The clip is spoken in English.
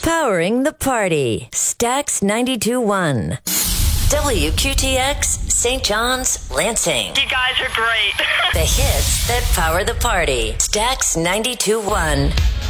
Powering the party. Stax 92.1. WQTX, St. John's, Lansing. You guys are great. The hits that power the party. Stax 92.1.